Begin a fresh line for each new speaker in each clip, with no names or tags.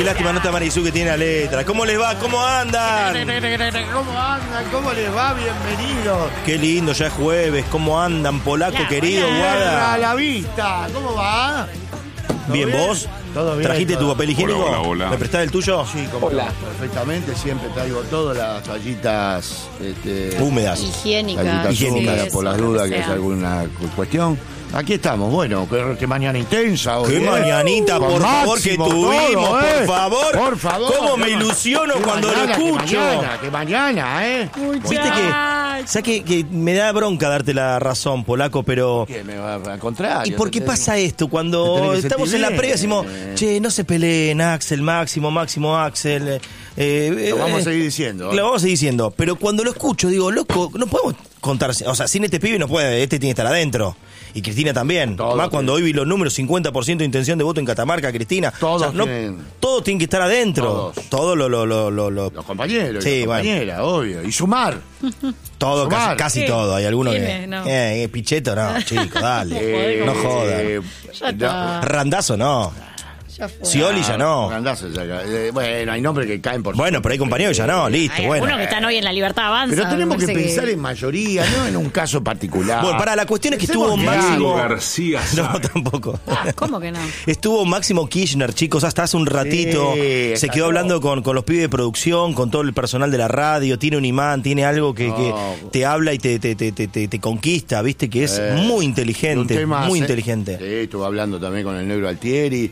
lástima no está Marisú, que tiene la letra. ¿Cómo les va? ¿Cómo andan?
¿Cómo andan? ¿Cómo les va? Bienvenidos.
Qué lindo, ya es jueves. ¿Cómo andan, polaco querido, guarda?
A la vista. ¿Cómo va?
Bien, ¿vos?
¿Todo bien?
¿Trajiste tu papel higiénico?
Hola.
¿Me prestás el tuyo?
Sí, como perfectamente. Siempre traigo todas las toallitas
húmedas.
Higiénicas.
Húmedas,
Sí,
por las
eso,
dudas
lo
que
sea.
haya alguna cuestión. Aquí estamos, bueno, qué mañana intensa hoy.
Qué mañanita,
Con
por favor, que
Máximo,
tuvimos,
todo,
por favor. ¿Cómo me ilusiono
Qué
cuando
mañana,
lo escucho?
Qué mañana,
Viste que, ¿sabes que me da bronca darte la razón, polaco, pero...
¿Qué me va a encontrar?
¿Y por qué pasa esto?
te
Cuando
tenés que
estamos
sentir
en la
bien.
previa decimos, che, no se peleen, Axel, Máximo, Axel.
Lo vamos a seguir diciendo.
Lo vamos a seguir diciendo. Pero cuando lo escucho, digo, loco, no podemos contar. O sea, sin este pibe no puede, este tiene que estar adentro. Y Cristina también.
Todo
Más cuando hoy vi los números, 50% de intención de voto en Catamarca, Cristina.
Todos
no,
tienen-
todos tienen que estar adentro.
Todos.
Todo
Los compañeros,
Sí,
y las compañeras, obvio. Y sumar.
todo,
Sumar.
casi
Sí.
todo. Hay alguno que...
Dime, no.
Picheto, no, chico, dale.
No
No jodan.
Ya está.
Randazo, no.
Ya fue.
Scioli ya no.
Randazo ya, bueno, hay nombres que caen por...
Bueno, pero hay compañeros que ya no, listo,
Hay
bueno.
algunos que están hoy en la Libertad Avanza.
Pero tenemos
me
que
parece
pensar en mayoría, no en un caso particular.
Bueno, para la cuestión es que
Pensemos
estuvo
que
Máximo...
García
No,
sabe.
tampoco.
¿Cómo que no?
Estuvo Máximo Kirchner, chicos, hasta hace un ratito.
Sí,
se
está
quedó
todo.
hablando con los pibes de producción, con todo el personal de la radio. Tiene un imán, tiene algo que te habla y te conquista, viste, que es muy inteligente, muy inteligente.
Sí, estuvo hablando también con el negro Altieri,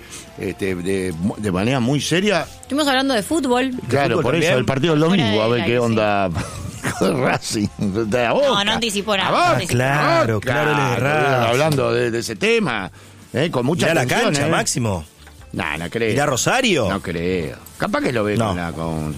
de manera muy seria.
Estuvimos hablando de fútbol.
Claro,
fútbol
por
también.
eso el partido del domingo,
Fuera
a
de
ver
la
qué
que
onda con Racing. De la Boca.
No anticipó nada.
A Boca.
no anticipó nada.
Claro, claro, él es de Racing.
Hablando de ese tema, con mucha
Mirá la
atención,
cancha, Máximo.
No creo.
Mirá Rosario.
No creo. Capaz que lo ve
No.
con...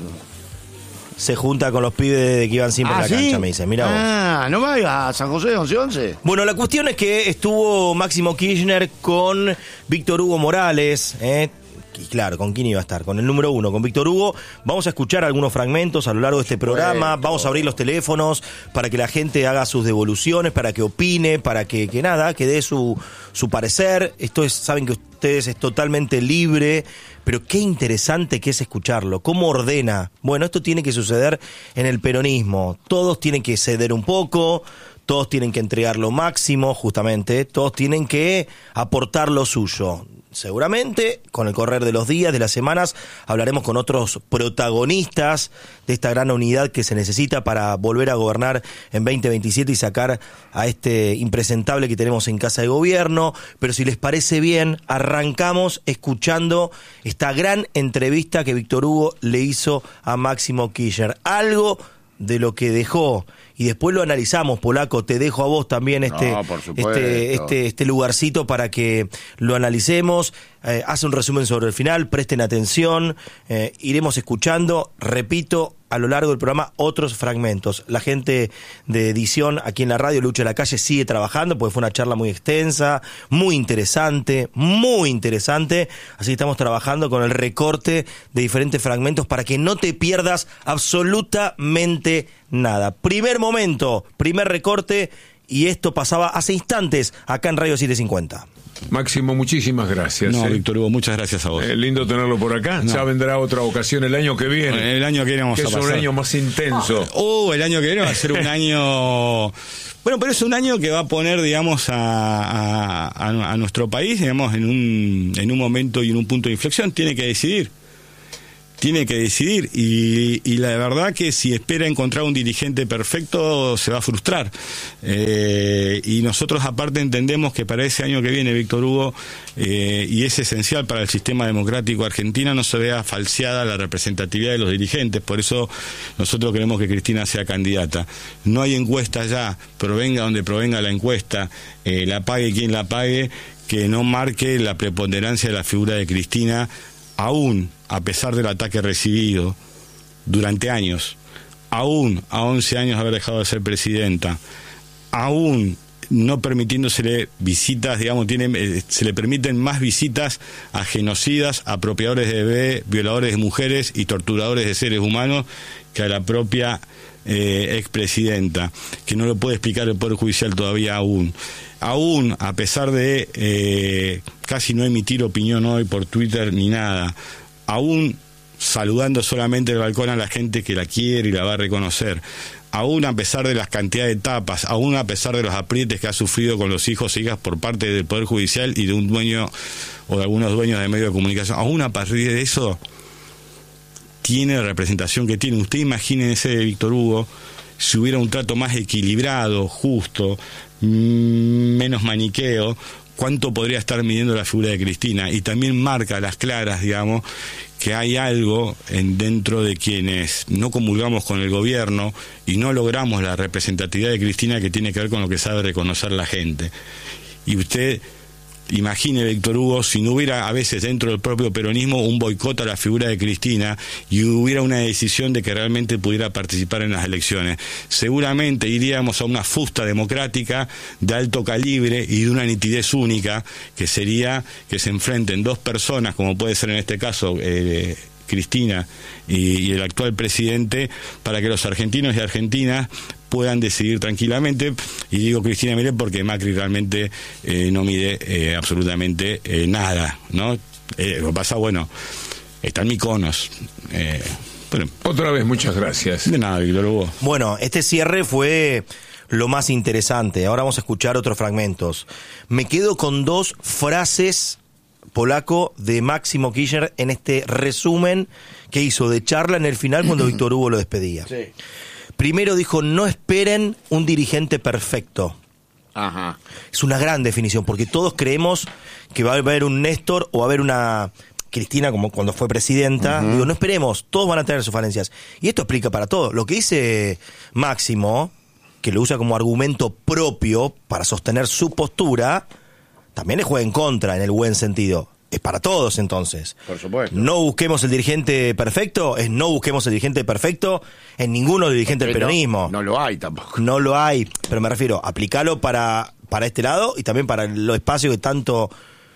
Se junta con los pibes de que iban siempre a la
¿sí?
cancha, me dice. Mirá vos.
No vaya a San José de 11-11.
Bueno, la cuestión es que estuvo Máximo Kirchner con Víctor Hugo Morales, y claro, ¿con quién iba a estar? Con el número 1, con Víctor Hugo. Vamos a escuchar algunos fragmentos a lo largo de este programa. Vamos a abrir los teléfonos para que la gente haga sus devoluciones, para que opine, para que nada, que dé su parecer. Esto es, saben que ustedes es totalmente libre, pero qué interesante que es escucharlo. ¿Cómo ordena? Bueno, esto tiene que suceder en el peronismo. Todos tienen que ceder un poco, todos tienen que entregar lo máximo, justamente, todos tienen que aportar lo suyo. Seguramente, con el correr de los días, de las semanas, hablaremos con otros protagonistas de esta gran unidad que se necesita para volver a gobernar en 2027 y sacar a este impresentable que tenemos en Casa de Gobierno. Pero si les parece bien, arrancamos escuchando esta gran entrevista que Víctor Hugo le hizo a Máximo Kirchner. Algo de lo que dejó, y después lo analizamos, polaco, te dejo a vos también
por supuesto.
este lugarcito para que lo analicemos. Hace un resumen sobre el final, presten atención, iremos escuchando, repito, a lo largo del programa otros fragmentos. La gente de edición aquí en la radio, Lucho de la Calle, sigue trabajando porque fue una charla muy extensa, muy interesante, así que estamos trabajando con el recorte de diferentes fragmentos para que no te pierdas absolutamente nada. Primer momento, primer recorte, y esto pasaba hace instantes acá en Radio 750.
Máximo, muchísimas gracias.
No, Víctor Hugo, muchas gracias a vos.
Lindo tenerlo por acá.
No.
Ya vendrá otra ocasión el año que viene.
El año que viene vamos
que
a
es un
pasar.
año más intenso.
El año que viene va a ser un año... Bueno, pero es un año que va a poner, digamos, a nuestro país, digamos, en un momento y en un punto de inflexión. Tiene que decidir y la verdad que si espera encontrar un dirigente perfecto se va a frustrar, y nosotros aparte entendemos que para ese año que viene, Víctor Hugo, y es esencial para el sistema democrático argentino, no se vea falseada la representatividad de los dirigentes. Por eso nosotros queremos que Cristina sea candidata. No hay encuesta ya, provenga donde provenga la encuesta, la pague quien la pague, que no marque la preponderancia de la figura de Cristina, aún a pesar del ataque recibido durante años, aún a 11 años de haber dejado de ser presidenta, aún no permitiéndosele visitas, digamos, se le permiten más visitas a genocidas, apropiadores de bebés, violadores de mujeres y torturadores de seres humanos que a la propia expresidenta, que no lo puede explicar el Poder Judicial todavía aún, a pesar de casi no emitir opinión hoy por Twitter ni nada, aún saludando solamente el balcón a la gente que la quiere y la va a reconocer, aún a pesar de las cantidades de etapas, aún a pesar de los aprietes que ha sufrido con los hijos e hijas por parte del Poder Judicial y de un dueño o de algunos dueños de medios de comunicación, aún a partir de eso tiene la representación que tiene. Usted imagínese, Víctor Hugo, si hubiera un trato más equilibrado, justo, menos maniqueo, cuánto podría estar midiendo la figura de Cristina. Y también marca a las claras, digamos, que hay algo dentro de quienes no comulgamos con el gobierno y no logramos la representatividad de Cristina, que tiene que ver con lo que sabe reconocer la gente. Y usted imagine, Víctor Hugo, si no hubiera a veces dentro del propio peronismo un boicot a la figura de Cristina y hubiera una decisión de que realmente pudiera participar en las elecciones, seguramente iríamos a una fusta democrática de alto calibre y de una nitidez única, que sería que se enfrenten dos personas, como puede ser en este caso Cristina y el actual presidente, para que los argentinos y argentinas puedan decidir tranquilamente. Y digo Cristina Milei porque Macri realmente no mide absolutamente nada, ¿no? Lo que pasa, bueno, están Mykonos. Bueno,
otra vez, muchas gracias.
De nada, Víctor Hugo.
Bueno, este cierre fue lo más interesante. Ahora vamos a escuchar otros fragmentos. Me quedo con dos frases, Polaco, de Máximo Kirchner en este resumen que hizo de charla en el final cuando Víctor Hugo lo despedía.
Sí.
Primero dijo, no esperen un dirigente perfecto.
Ajá.
Es una gran definición, porque todos creemos que va a haber un Néstor o va a haber una Cristina como cuando fue presidenta. Digo, no esperemos, todos van a tener sus falencias. Y esto explica para todo. Lo que dice Máximo, que lo usa como argumento propio para sostener su postura, también le juega en contra en el buen sentido. Es para todos, entonces.
Por supuesto.
No busquemos el dirigente perfecto, no busquemos el dirigente perfecto en ninguno de los dirigentes del peronismo.
No lo hay tampoco.
No lo hay, pero me refiero, aplícalo para este lado y también para los espacios que tanto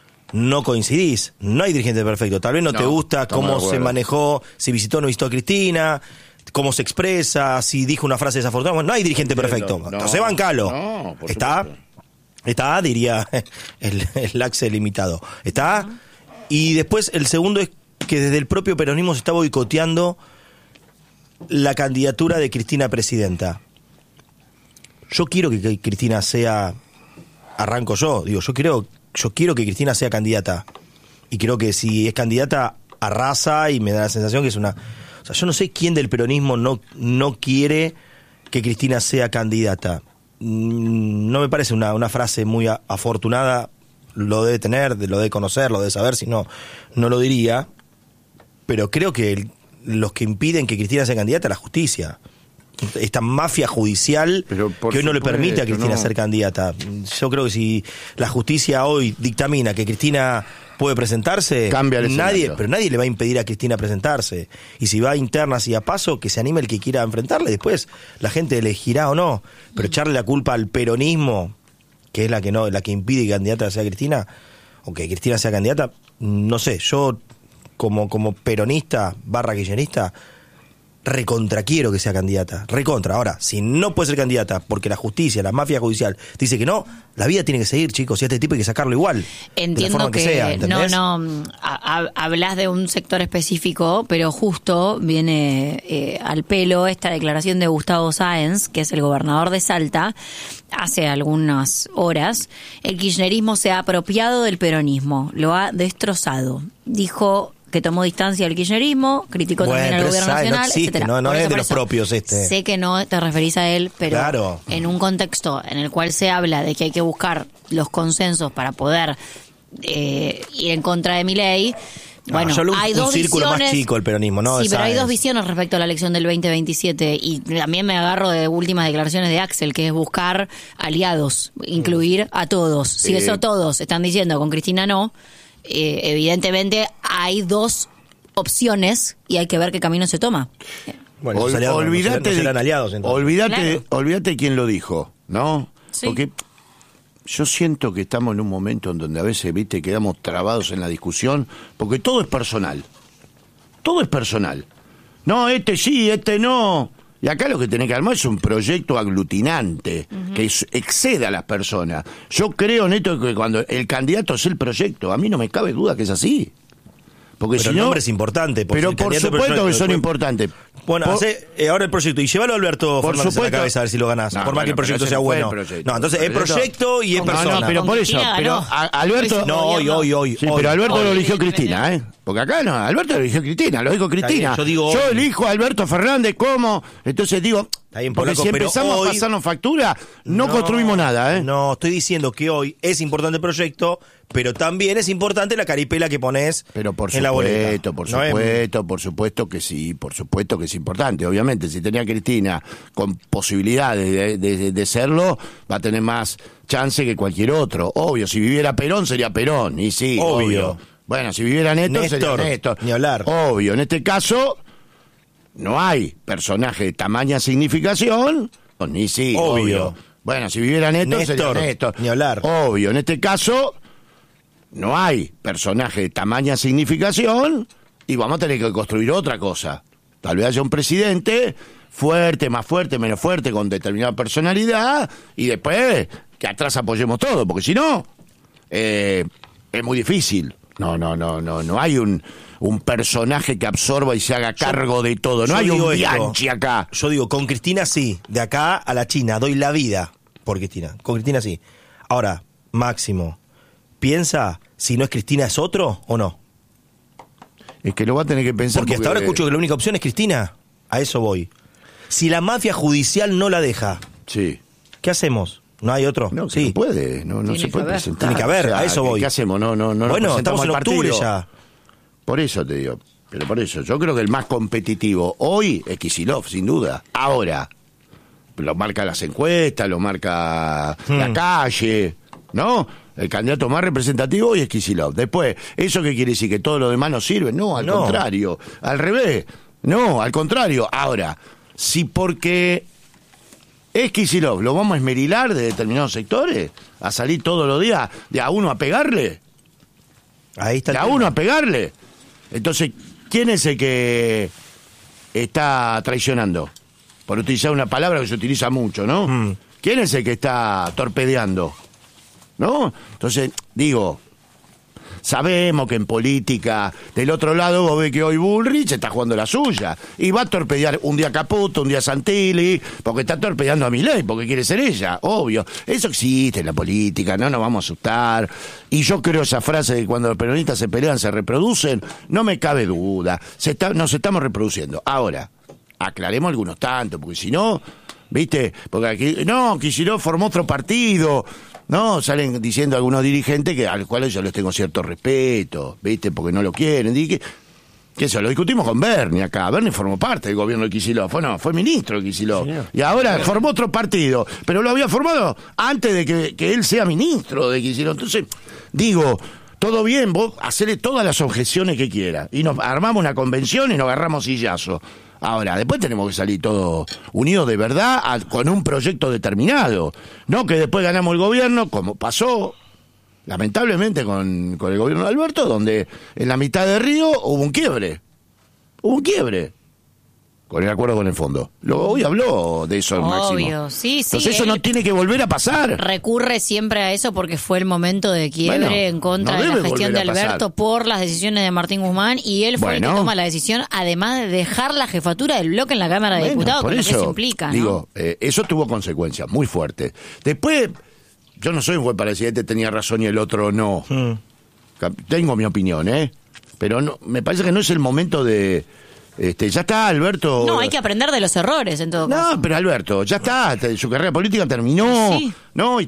no coincidís. No hay dirigente perfecto. Tal vez no te gusta cómo se manejó, si visitó o no visitó a Cristina, cómo se expresa, si dijo una frase desafortunada. Bueno, no hay dirigente perfecto.
No,
Entonces, bancalo.
No, por
¿Está?
supuesto.
Está, diría el Axel limitado. ¿Está? Y después el segundo es que desde el propio peronismo se está boicoteando la candidatura de Cristina presidenta. Yo quiero que Cristina sea, arranco yo quiero que Cristina sea candidata. Y creo que si es candidata arrasa y me da la sensación que es una... O sea, yo no sé quién del peronismo no quiere que Cristina sea candidata. No me parece una frase muy afortunada, lo debe tener, lo debe conocer, lo debe saber, si no, no lo diría, pero creo que los que impiden que Cristina sea candidata es la justicia, esta mafia judicial que hoy no le permite a Cristina ser candidata. Yo creo que si la justicia hoy dictamina que Cristina puede presentarse, pero nadie le va a impedir a Cristina presentarse. Y si va a internas y a paso, que se anime el que quiera enfrentarle. Después la gente elegirá o no. Pero echarle la culpa al peronismo, que es la que impide que candidata sea Cristina, o que Cristina sea candidata, no sé. Yo como peronista / kirchnerista, recontra quiero que sea candidata, recontra. Ahora, si no puede ser candidata porque la justicia, la mafia judicial dice que no, la vida tiene que seguir, chicos, y a este tipo hay que sacarlo igual.
Entiendo
de la forma que sea, ¿entendés?
Hablas de un sector específico, pero justo viene al pelo esta declaración de Gustavo Sáenz, que es el gobernador de Salta, hace algunas horas. El kirchnerismo se ha apropiado del peronismo, lo ha destrozado. Dijo que tomó distancia del kirchnerismo, criticó también al gobierno nacional,
no existe,
etcétera.
No es de los propios
Sé que no te referís a él, pero
claro,
en un contexto en el cual se habla de que hay que buscar los consensos para poder ir en contra de Milei. Bueno, hay dos
círculo
visiones,
más chico el peronismo, ¿no?
Sí, pero hay dos visiones respecto a la elección del 2027 y también me agarro de últimas declaraciones de Axel, que es buscar aliados, incluir a todos. Si eso todos están diciendo, con Cristina no, evidentemente hay dos opciones y hay que ver qué camino se toma.
Bueno, olvídate serán aliados, entonces.
Olvídate quién lo dijo, ¿no?
Sí.
Porque yo siento que estamos en un momento en donde a veces, viste, quedamos trabados en la discusión, porque todo es personal. Todo es personal. No, este sí, este no. Y acá lo que tenés que armar es un proyecto aglutinante, que exceda a las personas. Yo creo, Neto, que cuando el candidato es el proyecto, a mí no me cabe duda que es así. Porque
Pero
si
el
no,
nombre es importante.
pero
el
por
candidato
supuesto que
después-
son importantes.
Bueno,
Por-
ahora el proyecto. Y llévalo a Alberto
Por
Fernández a la
supuesto.
cabeza a ver si lo ganás.
No,
por más que el
bueno,
proyecto
pero
sea
ese no fue el
bueno.
proyecto.
No, entonces es proyecto y es
No,
persona.
No, pero
Con
por eso.
Cristina
Pero
ganó.
Alberto.
No,
hoy.
Sí, pero Alberto
Hoy,
lo eligió
evidentemente.
Cristina, ¿eh? Porque acá no, Alberto lo eligió Cristina, lo dijo Cristina.
bien, yo digo hoy.
elijo a Alberto Fernández, ¿cómo? Entonces digo,
Está bien,
porque
Polaco,
si
pero
empezamos
hoy-
a pasarnos factura, no construimos nada, ¿eh?
No, estoy diciendo que hoy es importante el proyecto, pero también es importante la caripela que pones
Pero por
en la boleta.
supuesto, por supuesto que sí, por supuesto que es importante. Obviamente, si tenía Cristina con posibilidades de serlo, va a tener más chance que cualquier otro. Obvio, si viviera Perón sería Perón, y sí,
Obvio.
Bueno, si viviera Néstor sería
Néstor,
Néstor.
ni hablar.
Obvio, en este caso no hay personaje de tamaña significación, ni sí,
Obvio.
Bueno, si viviera Néstor sería
Néstor,
Néstor.
ni hablar.
Obvio, en este caso no hay personaje de tamaña significación y vamos a tener que construir otra cosa. Tal vez haya un presidente fuerte, menos fuerte, con determinada personalidad y después que atrás apoyemos todo, porque si no, es muy difícil. No hay un personaje que absorba y se haga cargo de todo. No
yo
hay
digo
un
esto.
Bianchi acá.
Yo digo, con Cristina sí, de acá a la China, doy la vida por Cristina. Con Cristina sí. Ahora, Máximo, ¿piensa si no es Cristina es otro o no?
Es que lo va a tener que pensar.
Porque hasta ahora escucho que la única opción es Cristina. A eso voy. Si la mafia judicial no la deja,
Sí.
¿qué hacemos? ¿No hay otro?
No, que
sí.
no puede, no
Tiene
se
que
puede
haber.
presentar.
Tiene que haber, a eso voy.
¿Qué hacemos? No nos
Bueno,
presentamos
estamos en
al
octubre
partido.
ya.
Por eso te digo, pero por eso, yo creo que el más competitivo hoy es Kicillof, sin duda. Ahora, lo marca las encuestas, lo marca la calle, ¿no? El candidato más representativo hoy es Kicillof. Después, ¿eso qué quiere decir? ¿Que todo lo demás no sirve? No, al
No.
contrario, al revés. No, al contrario. Ahora, si porque es Kicillof, lo vamos a esmerilar de determinados sectores, a salir todos los días de a uno a pegarle,
Ahí está el
de a
tema.
uno a pegarle. Entonces, ¿quién es el que está traicionando? Por utilizar una palabra que se utiliza mucho, ¿no? ¿Quién es el que está torpedeando? ¿No? Entonces, digo, sabemos que en política, del otro lado, vos ves que hoy Bullrich está jugando la suya. Y va a torpedear un día Caputo, un día Santilli, porque está torpedeando a Milei, porque quiere ser ella, obvio. Eso existe en la política, no nos vamos a asustar. Y yo creo esa frase de cuando los peronistas se pelean, se reproducen, no me cabe duda. Nos estamos reproduciendo. Ahora, aclaremos algunos tantos, porque si no, ¿viste? Porque aquí, no, Kicillof formó otro partido. No, salen diciendo algunos dirigentes que a los cuales yo les tengo cierto respeto, ¿viste? Porque no lo quieren. Que eso, lo discutimos con Bernie acá. Bernie formó parte del gobierno de Kicillof. Fue ministro de Kicillof. Y ahora formó otro partido. Pero lo había formado antes de que él sea ministro de Kicillof. Entonces, digo, todo bien, vos hacele todas las objeciones que quieras. Y nos armamos una convención y nos agarramos sillazo. Ahora, después tenemos que salir todos unidos de verdad con un proyecto determinado. No que después ganamos el gobierno, como pasó lamentablemente con el gobierno de Alberto, donde en la mitad de Río hubo un quiebre. Hubo un quiebre. Con el acuerdo con el fondo. Hoy habló de eso, Máximo.
Obvio, sí.
Entonces eso
él
no tiene que volver a pasar.
recurre siempre a eso porque fue el momento de quiebre
Bueno,
en contra
no
de la
debe
gestión de
volver a
Alberto
pasar.
por las decisiones de Martín Guzmán y él fue el que
Bueno.
toma la decisión, además de dejar la jefatura del bloque en la Cámara de
Bueno,
Diputados,
por
con lo que
eso,
eso implica, ¿no?
digo, eso tuvo consecuencias muy fuertes. Después, yo no soy un juez para decir este tenía razón y el otro no. Tengo mi opinión, pero no, me parece que no es el momento de... ya está, Alberto.
No, hay que aprender de los errores en todo caso.
No, pero Alberto, ya está, su carrera política terminó,
Sí.
¿no? Y